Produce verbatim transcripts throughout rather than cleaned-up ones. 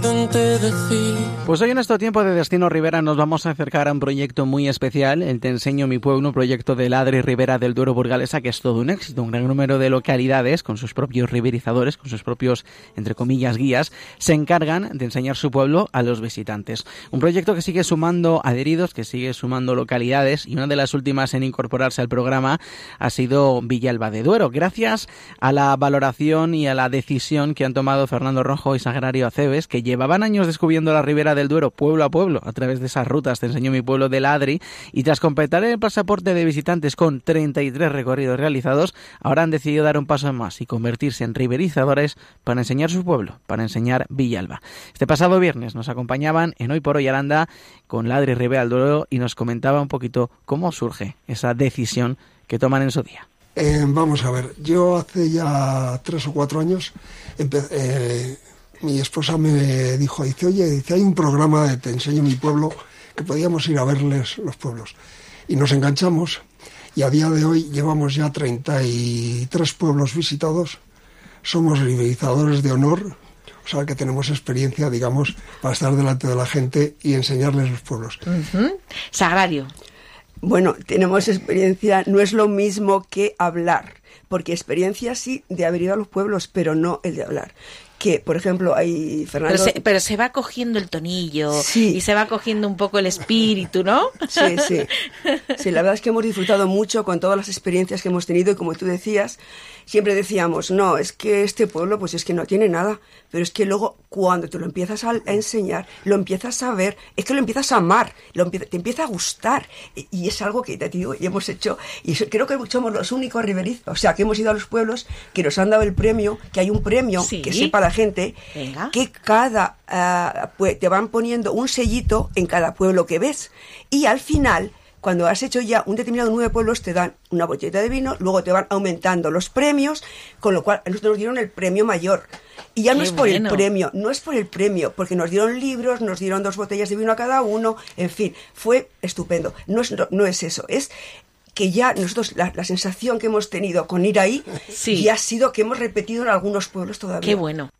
Pues hoy en este tiempo de Destino Ribera nos vamos a acercar a un proyecto muy especial, el Te Enseño Mi Pueblo, un proyecto del Adri Ribera del Duero Burgalesa que es todo un éxito. Un gran número de localidades con sus propios riverizadores, con sus propios, entre comillas, guías, se encargan de enseñar su pueblo a los visitantes. Un proyecto que sigue sumando adheridos, que sigue sumando localidades, y una de las últimas en incorporarse al programa ha sido Villalba de Duero, gracias a la valoración y a la decisión que han tomado Fernando Rojo y Sagrario Aceves, que llevaban años descubriendo la Ribera del Duero pueblo a pueblo a través de esas rutas Te Enseño Mi Pueblo del Adri, y tras completar el pasaporte de visitantes con treinta y tres recorridos realizados, ahora han decidido dar un paso más y convertirse en riverizadores para enseñar su pueblo, para enseñar Villalba. Este pasado viernes nos acompañaban en Hoy por Hoy Aranda con la Adri Ribera del Duero y nos comentaba un poquito cómo surge esa decisión que toman en su día. Eh, vamos a ver, yo hace ya tres o cuatro años empe- eh, mi esposa me dijo, dice, oye, dice, hay un programa de Te Enseño Mi Pueblo que podíamos ir a verles los pueblos. Y nos enganchamos y a día de hoy llevamos ya treinta y tres pueblos visitados, somos riverizadores de honor, o sea que tenemos experiencia, digamos, para estar delante de la gente y enseñarles los pueblos. Uh-huh. Sagrario. Bueno, tenemos experiencia, no es lo mismo que hablar, porque experiencia sí de haber ido a los pueblos, pero no el de hablar. Que, por ejemplo, hay Fernando... Pero se, pero se va cogiendo el tonillo, sí, y se va cogiendo un poco el espíritu, ¿no? Sí, sí. Sí, la verdad es que hemos disfrutado mucho con todas las experiencias que hemos tenido y como tú decías, siempre decíamos, no, es que este pueblo pues es que no tiene nada, pero es que luego cuando te lo empiezas a, a enseñar, lo empiezas a ver, es que lo empiezas a amar, lo empie- te empieza a gustar y, y es algo que te digo y hemos hecho, y so, creo que somos los únicos riverizos, o sea, que hemos ido a los pueblos, que nos han dado el premio, que hay un premio, sí, que sepa la gente, venga, que cada, uh, pues, te van poniendo un sellito en cada pueblo que ves y al final, cuando has hecho ya un determinado número de pueblos, te dan una botellita de vino, luego te van aumentando los premios, con lo cual nosotros nos dieron el premio mayor. Y ya no Qué es por bueno. el premio, no es por el premio, porque nos dieron libros, nos dieron dos botellas de vino a cada uno, en fin, fue estupendo. No es, no, no es eso, es que ya nosotros, la, la sensación que hemos tenido con ir ahí, sí, ya ha sido que hemos repetido en algunos pueblos todavía. Qué bueno.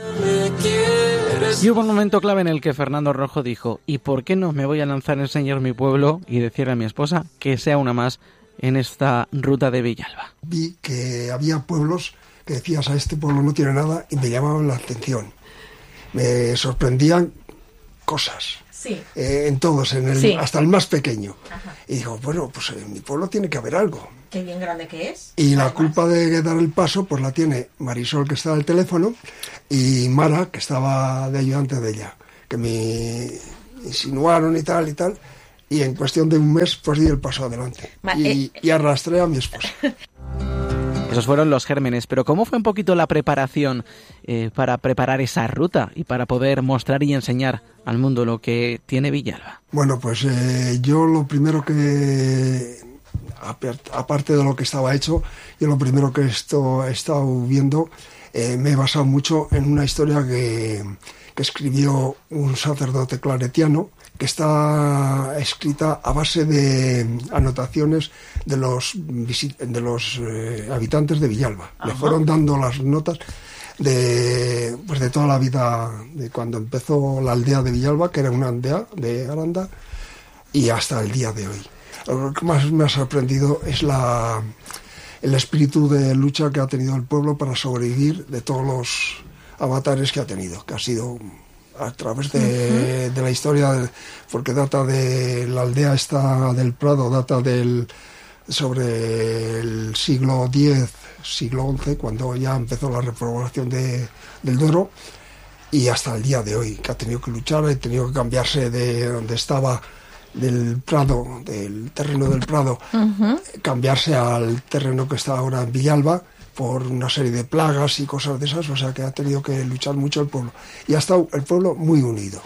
Y hubo un momento clave en el que Fernando Rojo dijo, ¿y por qué no me voy a lanzar a enseñar mi pueblo y decirle a mi esposa que sea una más en esta ruta de Villalba? Vi que había pueblos que decías, a este pueblo no tiene nada, y me llamaban la atención. Me sorprendían cosas. Sí. Eh, en todos, en el, sí, hasta el más pequeño. Ajá. Y digo, bueno, pues en mi pueblo tiene que haber algo. Qué bien grande que es. Y la además, culpa de dar el paso, pues la tiene Marisol, que está al teléfono, y Mara, que estaba de ayudante de ella, que me insinuaron y tal y tal, y en cuestión de un mes, pues di el paso adelante. Ma- y, eh, y arrastré a mi esposa. Esos fueron los gérmenes, pero ¿cómo fue un poquito la preparación eh, para preparar esa ruta y para poder mostrar y enseñar al mundo lo que tiene Villalba? Bueno, pues eh, yo lo primero que, aparte de lo que estaba hecho, yo lo primero que esto, he estado viendo, eh, me he basado mucho en una historia que, que escribió un sacerdote claretiano, que está escrita a base de anotaciones de los de los eh, habitantes de Villalba. Ajá. Le fueron dando las notas de pues de toda la vida, de cuando empezó la aldea de Villalba, que era una aldea de Aranda, y hasta el día de hoy. Lo que más me ha sorprendido es la el espíritu de lucha que ha tenido el pueblo para sobrevivir de todos los avatares que ha tenido, que ha sido a través de, uh-huh. de la historia, porque data de la aldea esta del Prado, data del sobre el siglo diez, siglo once, cuando ya empezó la repoblación de, del Duero, y hasta el día de hoy, que ha tenido que luchar, ha tenido que cambiarse de donde estaba, del Prado, del terreno del Prado, uh-huh. cambiarse al terreno que está ahora en Villalba, por una serie de plagas y cosas de esas, o sea que ha tenido que luchar mucho el pueblo. Y ha estado el pueblo muy unido.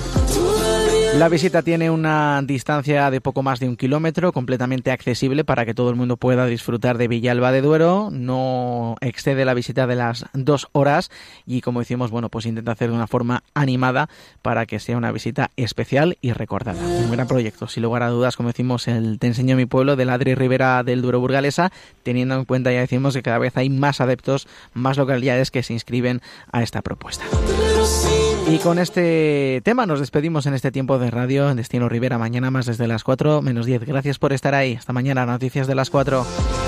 La visita tiene una distancia de poco más de un kilómetro, completamente accesible para que todo el mundo pueda disfrutar de Villalba de Duero. No excede la visita de las dos horas y, como decimos, bueno, pues intenta hacer de una forma animada para que sea una visita especial y recordada. Un gran proyecto, sin lugar a dudas, como decimos, el Te Enseño Mi Pueblo de la Adri Ribera del Duero Burgalesa, teniendo en cuenta, ya decimos, que cada vez hay más adeptos, más localidades que se inscriben a esta propuesta. Y con este tema nos despedimos en este tiempo de radio en Destino Rivera. Mañana más desde las cuatro menos diez. Gracias por estar ahí. Hasta mañana, noticias de las cuatro.